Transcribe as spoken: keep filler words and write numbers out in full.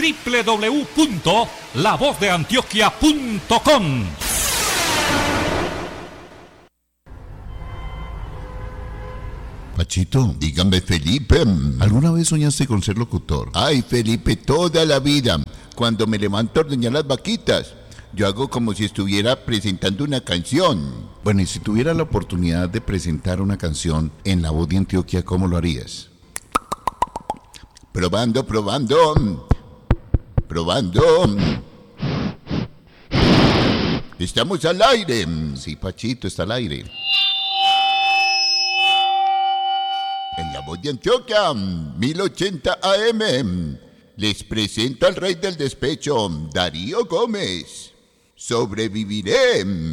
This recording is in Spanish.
doble u doble u doble u punto la voz de antioquia punto com. Pachito, dígame, Felipe, ¿alguna vez soñaste con ser locutor? Ay, Felipe, toda la vida. Cuando me levanto a ordeñar las vaquitas, yo hago como si estuviera presentando una canción. Bueno, y si tuviera la oportunidad de presentar una canción en La Voz de Antioquia, ¿cómo lo harías? Probando, probando, probando. Estamos al aire. Sí, Pachito, está al aire. En La Voz de Antioquia, mil ochenta A M, les presento al rey del despecho, Darío Gómez. Sobreviviré.